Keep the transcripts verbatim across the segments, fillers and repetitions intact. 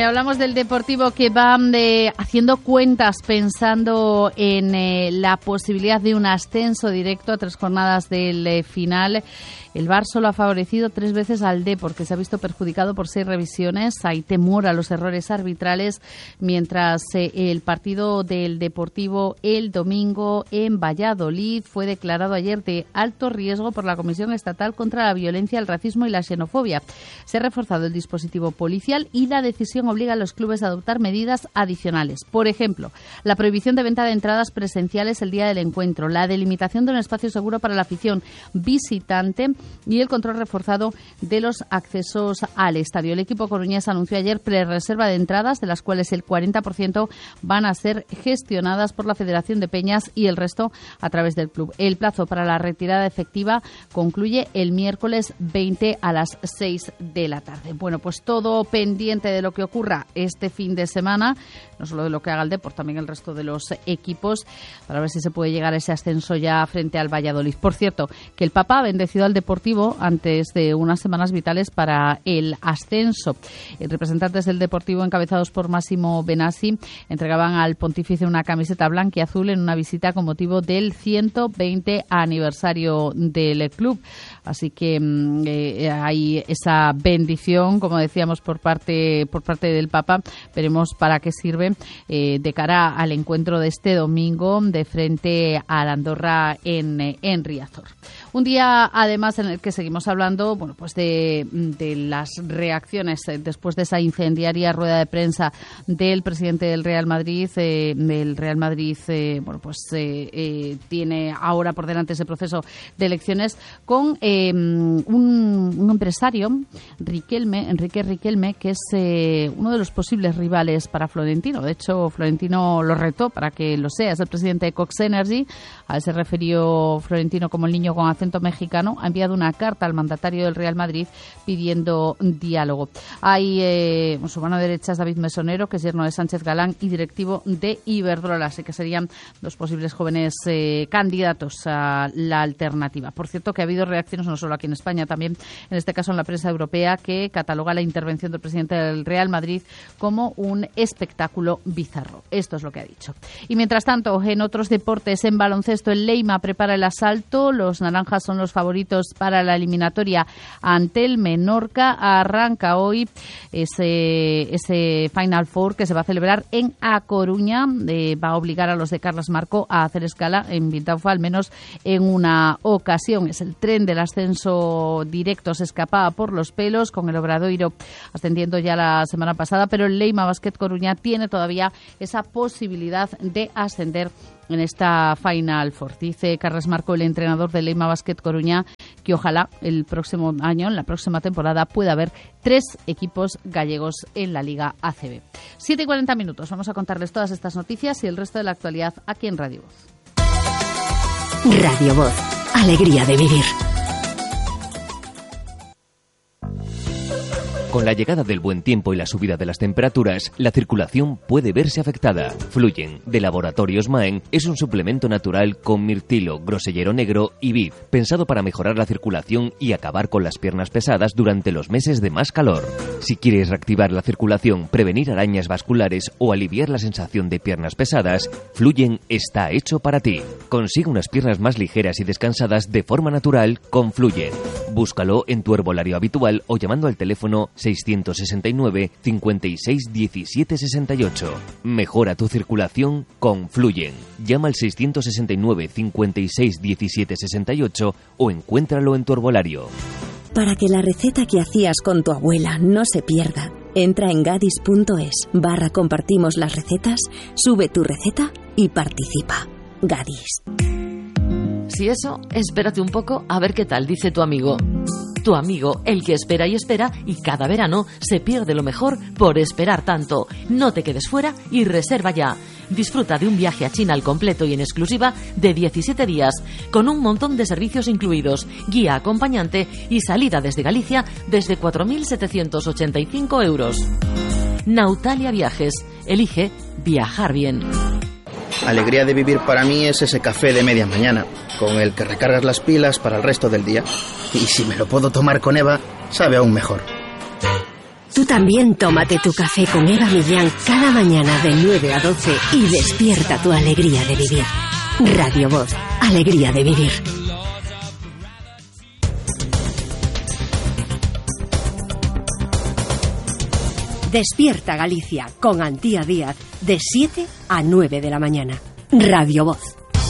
y hablamos del Deportivo, que va eh, haciendo cuentas pensando en eh, la posibilidad de un ascenso directo a tres jornadas del eh, final. El V A R solo ha favorecido tres veces al D, porque se ha visto perjudicado por seis revisiones. Hay temor a los errores arbitrales, mientras eh, el partido del Deportivo el domingo en Valladolid fue declarado ayer de alto riesgo por la Comisión Estatal contra la Violencia, el Racismo y la Xenofobia. Se ha reforzado el dispositivo policial y la decisión obliga a los clubes a adoptar medidas adicionales. Por ejemplo, la prohibición de venta de entradas presenciales el día del encuentro, la delimitación de un espacio seguro para la afición visitante y el control reforzado de los accesos al estadio. El equipo coruñés anunció ayer prerreserva de entradas, de las cuales el cuarenta por ciento van a ser gestionadas por la Federación de Peñas y el resto a través del club. El plazo para la retirada efectiva concluye el miércoles veinte a las seis de la tarde. Bueno, pues todo pendiente de lo que ocurra este fin de semana, no solo de lo que haga el Depor, también el resto de los equipos, para ver si se puede llegar a ese ascenso ya frente al Valladolid. Por cierto, que el Papa ha bendecido al Deportivo antes de unas semanas vitales para el ascenso. Representantes del Deportivo, encabezados por Massimo Benassi, entregaban al pontífice una camiseta blanca y azul en una visita con motivo del ciento veinte aniversario del club. Así que eh, hay esa bendición, como decíamos, por parte por parte del Papa. Veremos para qué sirve eh, de cara al encuentro de este domingo de frente a la Andorra en, en Riazor. Un día, además, en el que seguimos hablando, bueno, pues de, de las reacciones después de esa incendiaria rueda de prensa del presidente del Real Madrid. Eh, el Real Madrid, eh, bueno, pues eh, eh, tiene ahora por delante ese proceso de elecciones con eh, un, un empresario, Riquelme, Enrique Riquelme, que es eh, uno de los posibles rivales para Florentino. De hecho, Florentino lo retó para que lo sea. Es el presidente de Cox Energy. A él se refirió Florentino como el niño con acento mexicano. Ha enviado una carta al mandatario del Real Madrid pidiendo diálogo. Hay eh, su mano derecha es David Mesonero, que es yerno de Sánchez Galán y directivo de Iberdrola, así que serían dos posibles jóvenes eh, candidatos a la alternativa. Por cierto, que ha habido reacciones no solo aquí en España, también en este caso en la prensa europea, que cataloga la intervención del presidente del Real Madrid como un espectáculo bizarro. Esto es lo que ha dicho. Y mientras tanto, en otros deportes, en baloncesto, el Leima prepara el asalto. Los naranjas son los favoritos para la eliminatoria ante el Menorca. Arranca hoy ese, ese Final Four que se va a celebrar en A Coruña. Eh, va a obligar a los de Carlos Marco a hacer escala en Vintaufa al menos en una ocasión. Es el tren del ascenso directo, se escapaba por los pelos con el Obradoiro ascendiendo ya la semana pasada, pero el Leima Basket Coruña tiene todavía esa posibilidad de ascender en esta Final Four. Dice Carles Marco, el entrenador del Leima Basket Coruña, que ojalá el próximo año, en la próxima temporada, pueda haber tres equipos gallegos en la Liga A C B. siete y cuarenta minutos. Vamos a contarles todas estas noticias y el resto de la actualidad aquí en Radio Voz. Radio Voz. Alegría de vivir. Con la llegada del buen tiempo y la subida de las temperaturas, la circulación puede verse afectada. Fluyen, de Laboratorios Maen, es un suplemento natural con mirtilo, grosellero negro y vid, pensado para mejorar la circulación y acabar con las piernas pesadas durante los meses de más calor. Si quieres reactivar la circulación, prevenir arañas vasculares o aliviar la sensación de piernas pesadas, Fluyen está hecho para ti. Consigue unas piernas más ligeras y descansadas de forma natural con Fluyen. Búscalo en tu herbolario habitual o llamando al teléfono seiscientos sesenta y nueve, cincuenta y seis, diecisiete sesenta y ocho. Mejora tu circulación con Fluyen. Llama al seiscientos sesenta y nueve, cincuenta y seis, diecisiete sesenta y ocho o encuéntralo en tu herbolario. Para que la receta que hacías con tu abuela no se pierda, entra en gadis.es barra compartimos las recetas, sube tu receta y participa. Gadis. Si eso, espérate un poco a ver qué tal dice tu amigo. Tu amigo, el que espera y espera y cada verano se pierde lo mejor por esperar tanto. No te quedes fuera y reserva ya. Disfruta de un viaje a China al completo y en exclusiva de diecisiete días, con un montón de servicios incluidos, guía acompañante y salida desde Galicia desde cuatro mil setecientos ochenta y cinco euros. Nautalia Viajes. Elige viajar bien. Alegría de vivir para mí es ese café de media mañana, con el que recargas las pilas para el resto del día. Y si me lo puedo tomar con Eva, sabe aún mejor. Tú también tómate tu café con Eva Millán cada mañana de nueve a doce y despierta tu alegría de vivir. Radio Voz, alegría de vivir. Despierta Galicia con Antía Díaz de siete a nueve de la mañana. Radio Voz.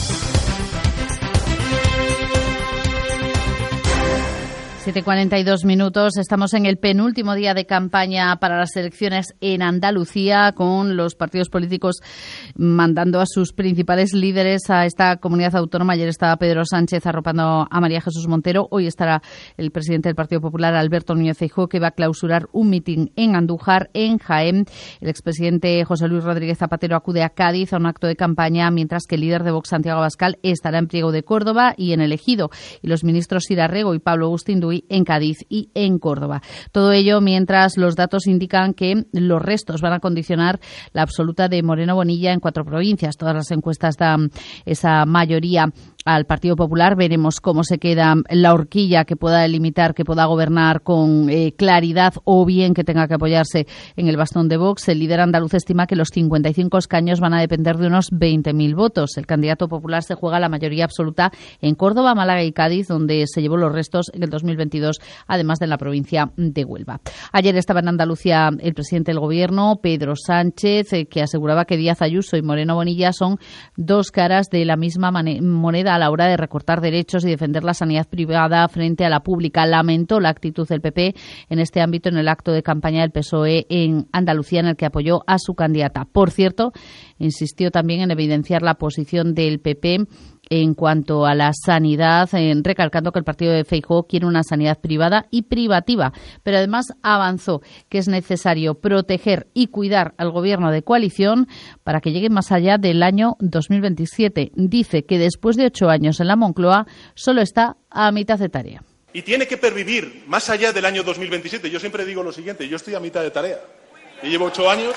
siete cuarenta y dos minutos. Estamos en el penúltimo día de campaña para las elecciones en Andalucía, con los partidos políticos mandando a sus principales líderes a esta comunidad autónoma. Ayer estaba Pedro Sánchez arropando a María Jesús Montero. Hoy estará el presidente del Partido Popular, Alberto Núñez Feijóo, que va a clausurar un mitin en Andújar, en Jaén. El expresidente José Luis Rodríguez Zapatero acude a Cádiz a un acto de campaña, mientras que el líder de Vox, Santiago Abascal, estará en Priego de Córdoba y en El Ejido. Y los ministros Sira Rego y Pablo Agustín Duy en Cádiz y en Córdoba. Todo ello mientras los datos indican que los restos van a condicionar la absoluta de Moreno Bonilla en cuatro provincias. Todas las encuestas dan esa mayoría al Partido Popular. Veremos cómo se queda la horquilla que pueda delimitar, que pueda gobernar con eh, claridad, o bien que tenga que apoyarse en el bastón de Vox. El líder andaluz estima que los cincuenta y cinco escaños van a depender de unos veinte mil votos. El candidato popular se juega la mayoría absoluta en Córdoba, Málaga y Cádiz, donde se llevó los restos en el dos mil veintidós, además de en la provincia de Huelva. Ayer estaba en Andalucía el presidente del Gobierno, Pedro Sánchez, eh, que aseguraba que Díaz Ayuso y Moreno Bonilla son dos caras de la misma moneda a la hora de recortar derechos y defender la sanidad privada frente a la pública. Lamentó la actitud del P P en este ámbito en el acto de campaña del P S O E en Andalucía, en el que apoyó a su candidata. Por cierto, insistió también en evidenciar la posición del P P en cuanto a la sanidad, eh, recalcando que el partido de Feijóo quiere una sanidad privada y privativa, pero además avanzó que es necesario proteger y cuidar al gobierno de coalición para que llegue más allá del año dos mil veintisiete. Dice que después de ocho años en la Moncloa solo está a mitad de tarea. Y tiene que pervivir más allá del año dos mil veintisiete. Yo siempre digo lo siguiente: yo estoy a mitad de tarea y llevo ocho años,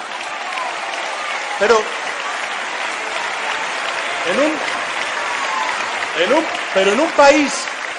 pero en un En un, pero en un país,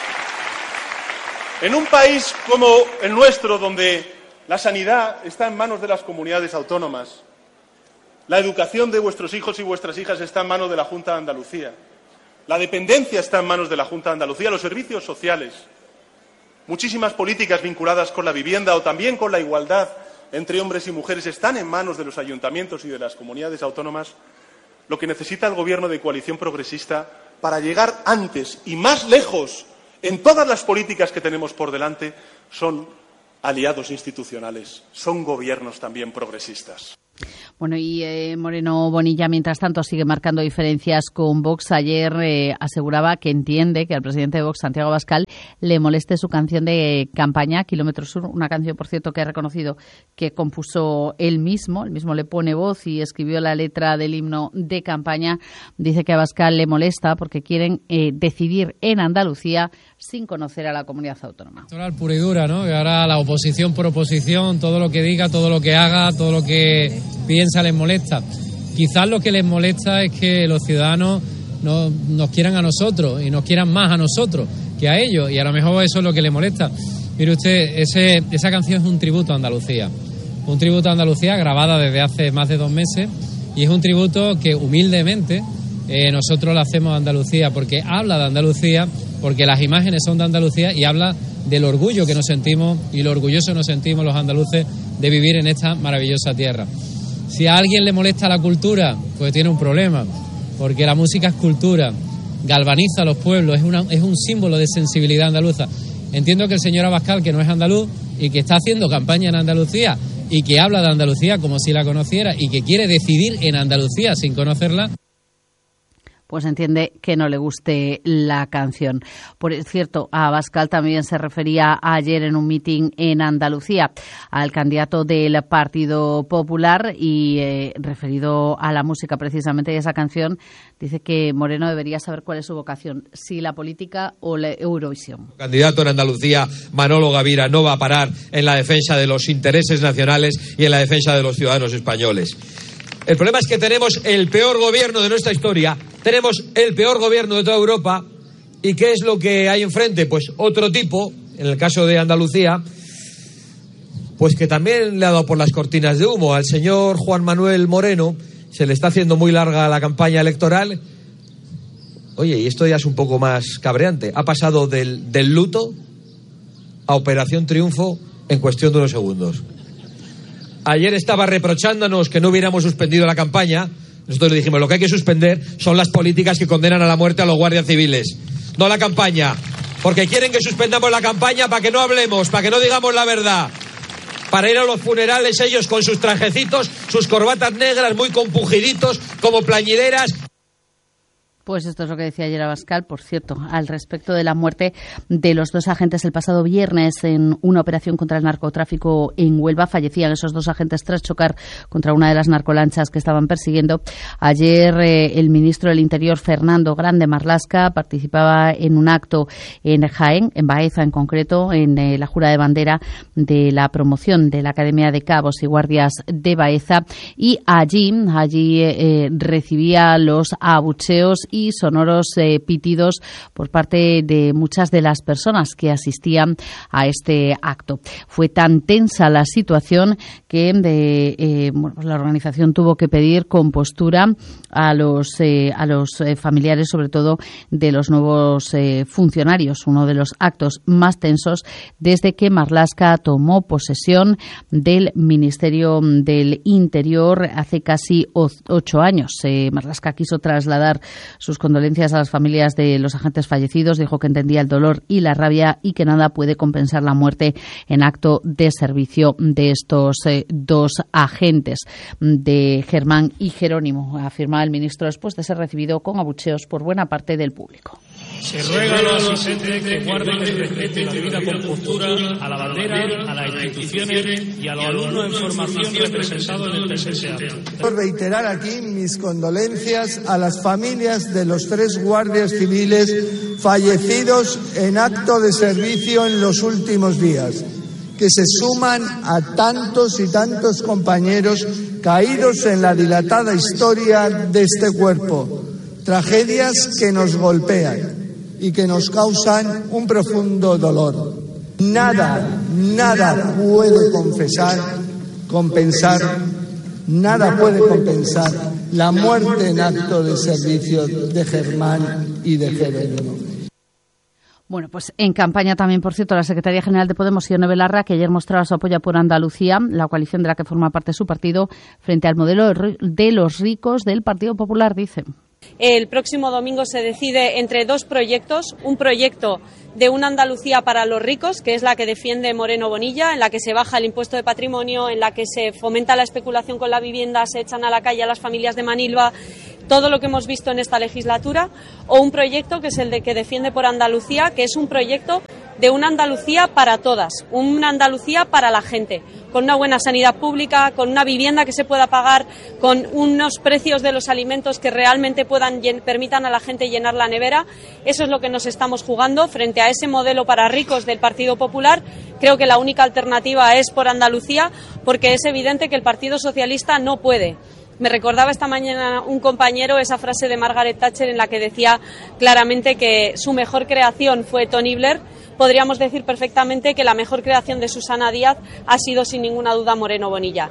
en un país como el nuestro, donde la sanidad está en manos de las comunidades autónomas, la educación de vuestros hijos y vuestras hijas está en manos de la Junta de Andalucía, la dependencia está en manos de la Junta de Andalucía, los servicios sociales, muchísimas políticas vinculadas con la vivienda o también con la igualdad entre hombres y mujeres están en manos de los ayuntamientos y de las comunidades autónomas. Lo que necesita el Gobierno de coalición progresista para llegar antes y más lejos en todas las políticas que tenemos por delante son aliados institucionales, son gobiernos también progresistas. Bueno, y eh, Moreno Bonilla, mientras tanto, sigue marcando diferencias con Vox. Ayer eh, aseguraba que entiende que al presidente de Vox, Santiago Abascal, le moleste su canción de campaña, Kilómetro Sur, una canción, por cierto, que ha reconocido que compuso él mismo. Él mismo le pone voz y escribió la letra del himno de campaña. Dice que a Abascal le molesta porque quieren eh, decidir en Andalucía sin conocer a la comunidad autónoma. Electoral pura y dura, ¿no? Que ahora la oposición por oposición, todo lo que diga, todo lo que haga, todo lo que piensa les molesta. Quizás lo que les molesta es que los ciudadanos no, nos quieran a nosotros y nos quieran más a nosotros que a ellos, y a lo mejor eso es lo que les molesta. Mire usted, ese, esa canción es un tributo a Andalucía, un tributo a Andalucía grabada desde hace más de dos meses, y es un tributo que humildemente eh, nosotros le hacemos a Andalucía, porque habla de Andalucía, porque las imágenes son de Andalucía y habla del orgullo que nos sentimos y lo orgullosos nos sentimos los andaluces de vivir en esta maravillosa tierra. Si a alguien le molesta la cultura, pues tiene un problema, porque la música es cultura, galvaniza a los pueblos, es, una, es un símbolo de sensibilidad andaluza. Entiendo que el señor Abascal, que no es andaluz y que está haciendo campaña en Andalucía y que habla de Andalucía como si la conociera y que quiere decidir en Andalucía sin conocerla, pues entiende que no le guste la canción. Por cierto, a Abascal también se refería ayer en un mitin en Andalucía al candidato del Partido Popular y eh, referido a la música precisamente de esa canción, dice que Moreno debería saber cuál es su vocación, si la política o la Eurovisión. El candidato en Andalucía, Manolo Gavira, no va a parar en la defensa de los intereses nacionales y en la defensa de los ciudadanos españoles. El problema es que tenemos el peor gobierno de nuestra historia, tenemos el peor gobierno de toda Europa, ¿y qué es lo que hay enfrente? Pues otro tipo, en el caso de Andalucía, pues que también le ha dado por las cortinas de humo. Al señor Juan Manuel Moreno se le está haciendo muy larga la campaña electoral. Oye, y esto ya es un poco más cabreante. Ha pasado del, del luto a Operación Triunfo en cuestión de unos segundos. Ayer estaba reprochándonos que no hubiéramos suspendido la campaña. Nosotros le dijimos, lo que hay que suspender son las políticas que condenan a la muerte a los guardias civiles, no la campaña. Porque quieren que suspendamos la campaña para que no hablemos, para que no digamos la verdad. Para ir a los funerales ellos con sus trajecitos, sus corbatas negras muy compungiditos, como plañideras. Pues esto es lo que decía ayer Abascal, por cierto, al respecto de la muerte de los dos agentes el pasado viernes en una operación contra el narcotráfico en Huelva. Fallecían esos dos agentes tras chocar contra una de las narcolanchas que estaban persiguiendo. Ayer eh, el ministro del Interior, Fernando Grande Marlaska, participaba en un acto en Jaén, en Baeza en concreto, en eh, la jura de bandera de la promoción de la Academia de Cabos y Guardias de Baeza, y allí, allí eh, recibía los abucheos y sonoros eh, pitidos por parte de muchas de las personas que asistían a este acto. Fue tan tensa la situación que de, eh, bueno, la organización tuvo que pedir compostura a los, eh, a los eh, familiares, sobre todo de los nuevos eh, funcionarios, uno de los actos más tensos desde que Marlaska tomó posesión del Ministerio del Interior hace casi ocho años. Eh, Marlaska quiso trasladar sus condolencias a las familias de los agentes fallecidos, dijo que entendía el dolor y la rabia y que nada puede compensar la muerte en acto de servicio de estos eh, dos agentes, de Germán y Jerónimo, afirmaba el ministro después de ser recibido con abucheos por buena parte del público. Se ruega a los asistentes que guarden y respeten la debida compostura a la bandera, a las instituciones y a los alumnos en formación representados en el presente acto. Quiero reiterar aquí mis condolencias a las familias de los tres guardias civiles fallecidos en acto de servicio en los últimos días, que se suman a tantos y tantos compañeros caídos en la dilatada historia de este cuerpo. Tragedias que nos golpean y que nos causan un profundo dolor. Nada, nada puede confesar, compensar, nada puede compensar la muerte en acto de servicio de Germán y de Jerónimo. Bueno, pues en campaña también, por cierto, la secretaria general de Podemos, Ione Belarra, que ayer mostraba su apoyo por Andalucía, la coalición de la que forma parte su partido, frente al modelo de los ricos del Partido Popular, dice. El próximo domingo se decide entre dos proyectos, un proyecto de una Andalucía para los ricos, que es la que defiende Moreno Bonilla, en la que se baja el impuesto de patrimonio, en la que se fomenta la especulación con la vivienda, se echan a la calle a las familias de Manilva, todo lo que hemos visto en esta legislatura, o un proyecto que es el de que defiende por Andalucía, que es un proyecto de una Andalucía para todas, una Andalucía para la gente, con una buena sanidad pública, con una vivienda que se pueda pagar, con unos precios de los alimentos que realmente puedan permitan a la gente llenar la nevera. Eso es lo que nos estamos jugando frente a ese modelo para ricos del Partido Popular. Creo que la única alternativa es por Andalucía, porque es evidente que el Partido Socialista no puede. Me recordaba esta mañana un compañero esa frase de Margaret Thatcher en la que decía claramente que su mejor creación fue Tony Blair. Podríamos decir perfectamente que la mejor creación de Susana Díaz ha sido sin ninguna duda Moreno Bonilla.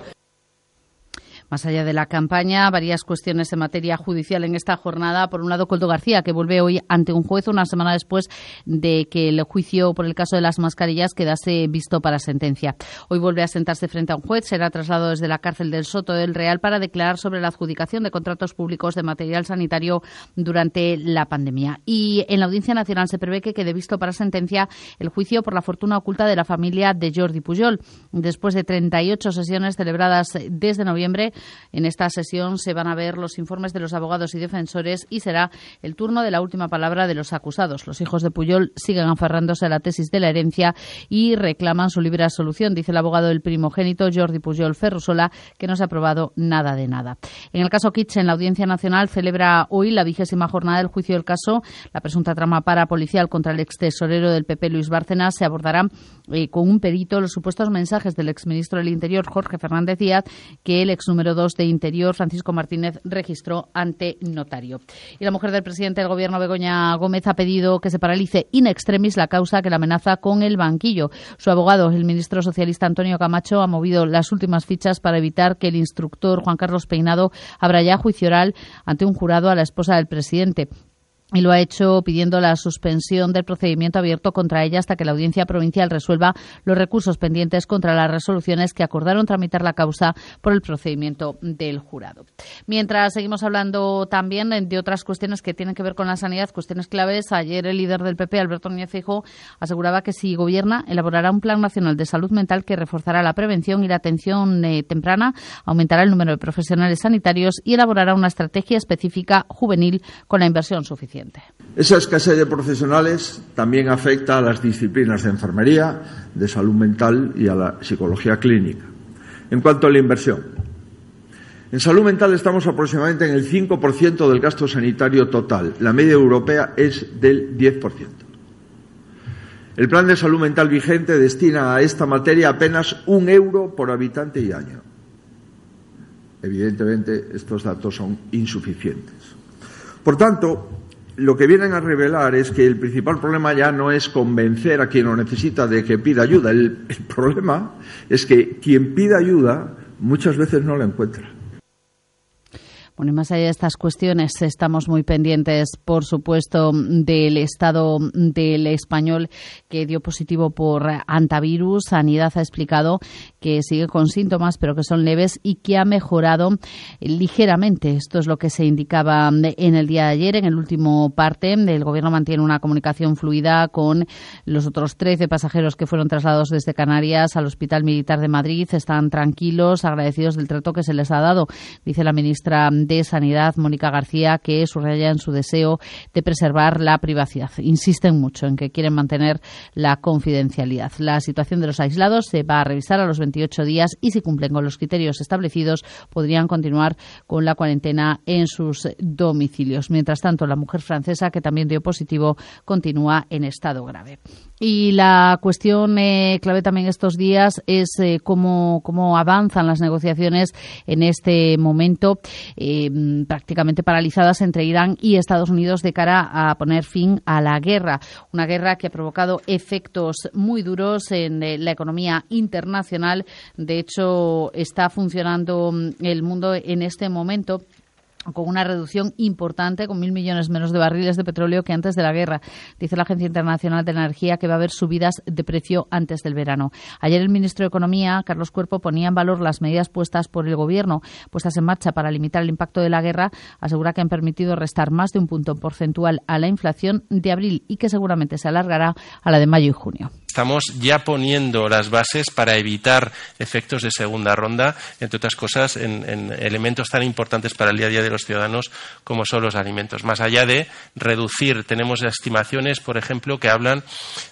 Más allá de la campaña, varias cuestiones en materia judicial en esta jornada. Por un lado, Coldo García, que vuelve hoy ante un juez una semana después de que el juicio por el caso de las mascarillas quedase visto para sentencia. Hoy vuelve a sentarse frente a un juez. Será trasladado desde la cárcel del Soto del Real para declarar sobre la adjudicación de contratos públicos de material sanitario durante la pandemia. Y en la Audiencia Nacional se prevé que quede visto para sentencia el juicio por la fortuna oculta de la familia de Jordi Pujol. Después de treinta y ocho sesiones celebradas desde noviembre, en esta sesión se van a ver los informes de los abogados y defensores y será el turno de la última palabra de los acusados. Los hijos de Pujol siguen aferrándose a la tesis de la herencia y reclaman su libre absolución, dice el abogado del primogénito Jordi Pujol Ferrusola, que no se ha aprobado nada de nada. En el caso Kitchen, la Audiencia Nacional celebra hoy la vigésima jornada del juicio del caso. La presunta trama parapolicial contra el extesorero del P P, Luis Bárcenas, se abordará eh, con un perito los supuestos mensajes del exministro del Interior, Jorge Fernández Díaz, que el exnúmero número dos de Interior, Francisco Martínez, registró ante notario. Y la mujer del presidente del Gobierno, Begoña Gómez, ha pedido que se paralice in extremis la causa que la amenaza con el banquillo. Su abogado, el ministro socialista Antonio Camacho, ha movido las últimas fichas para evitar que el instructor Juan Carlos Peinado abra ya juicio oral ante un jurado a la esposa del presidente. Y lo ha hecho pidiendo la suspensión del procedimiento abierto contra ella hasta que la Audiencia Provincial resuelva los recursos pendientes contra las resoluciones que acordaron tramitar la causa por el procedimiento del jurado. Mientras seguimos hablando también de otras cuestiones que tienen que ver con la sanidad, cuestiones claves, ayer el líder del P P, Alberto Núñez Feijóo, aseguraba que si gobierna elaborará un plan nacional de salud mental que reforzará la prevención y la atención eh, temprana, aumentará el número de profesionales sanitarios y elaborará una estrategia específica juvenil con la inversión suficiente. Esa escasez de profesionales también afecta a las disciplinas de enfermería, de salud mental y a la psicología clínica. En cuanto a la inversión, en salud mental estamos aproximadamente en el cinco por ciento del gasto sanitario total. La media europea es del diez por ciento. El plan de salud mental vigente destina a esta materia apenas un euro por habitante y año. Evidentemente, estos datos son insuficientes. Por tanto, lo que vienen a revelar es que el principal problema ya no es convencer a quien lo necesita de que pida ayuda. El, el problema es que quien pide ayuda muchas veces no la encuentra. Bueno, y más allá de estas cuestiones, estamos muy pendientes, por supuesto, del estado del español que dio positivo por hantavirus. Sanidad ha explicado que sigue con síntomas, pero que son leves y que ha mejorado ligeramente. Esto es lo que se indicaba en el día de ayer. En el último parte, el Gobierno mantiene una comunicación fluida con los otros trece pasajeros que fueron trasladados desde Canarias al Hospital Militar de Madrid. Están tranquilos, agradecidos del trato que se les ha dado, dice la ministra de Sanidad, Mónica García, que subraya en su deseo de preservar la privacidad. Insisten mucho en que quieren mantener la confidencialidad. La situación de los aislados se va a revisar a los veintiocho días y si cumplen con los criterios establecidos podrían continuar con la cuarentena en sus domicilios. Mientras tanto, la mujer francesa, que también dio positivo, continúa en estado grave. Y la cuestión eh, clave también estos días es eh, cómo, cómo avanzan las negociaciones en este momento, eh, prácticamente paralizadas entre Irán y Estados Unidos de cara a poner fin a la guerra. Una guerra que ha provocado efectos muy duros en eh, la economía internacional. De hecho, está funcionando el mundo en este momento con una reducción importante, con mil millones menos de barriles de petróleo que antes de la guerra. Dice la Agencia Internacional de la Energía que va a haber subidas de precio antes del verano. Ayer el ministro de Economía, Carlos Cuerpo, ponía en valor las medidas puestas por el Gobierno, puestas en marcha para limitar el impacto de la guerra. Asegura que han permitido restar más de un punto porcentual a la inflación de abril y que seguramente se alargará a la de mayo y junio. Estamos ya poniendo las bases para evitar efectos de segunda ronda, entre otras cosas, en, en elementos tan importantes para el día a día de los ciudadanos como son los alimentos. Más allá de reducir, tenemos estimaciones, por ejemplo, que hablan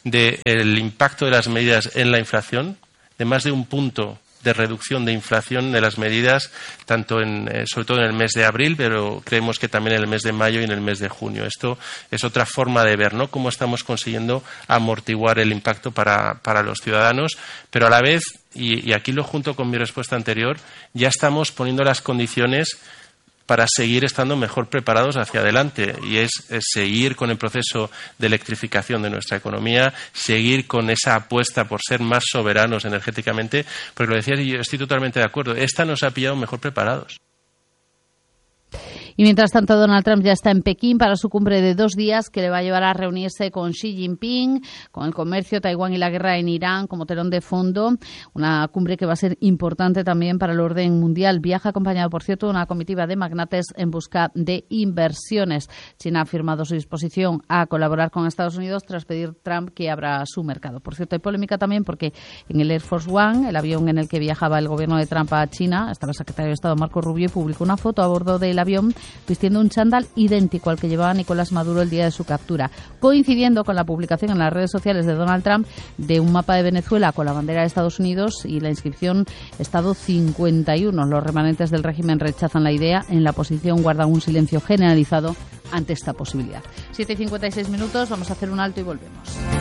del impacto de las medidas en la inflación, de más de un punto de reducción de inflación de las medidas, tanto en, eh, sobre todo en el mes de abril, pero creemos que también en el mes de mayo y en el mes de junio. Esto es otra forma de ver, ¿no?, cómo estamos consiguiendo amortiguar el impacto para, para los ciudadanos, pero a la vez, y, y aquí lo junto con mi respuesta anterior, ya estamos poniendo las condiciones para seguir estando mejor preparados hacia adelante, y es, es seguir con el proceso de electrificación de nuestra economía, seguir con esa apuesta por ser más soberanos energéticamente, porque lo decías y yo estoy totalmente de acuerdo, esta nos ha pillado mejor preparados. Y mientras tanto, Donald Trump ya está en Pekín para su cumbre de dos días que le va a llevar a reunirse con Xi Jinping, con el comercio, Taiwán y la guerra en Irán como telón de fondo. Una cumbre que va a ser importante también para el orden mundial. Viaja acompañado, por cierto, de una comitiva de magnates en busca de inversiones. China ha afirmado su disposición a colaborar con Estados Unidos tras pedir Trump que abra su mercado. Por cierto, hay polémica también porque en el Air Force One, el avión en el que viajaba el gobierno de Trump a China, estaba el secretario de Estado Marco Rubio y publicó una foto a bordo del avión vistiendo un chándal idéntico al que llevaba Nicolás Maduro el día de su captura, coincidiendo con la publicación en las redes sociales de Donald Trump de un mapa de Venezuela con la bandera de Estados Unidos y la inscripción Estado cincuenta y uno. Los remanentes del régimen rechazan la idea. En la oposición guardan un silencio generalizado ante esta posibilidad. siete y cincuenta y seis minutos, vamos a hacer un alto y volvemos.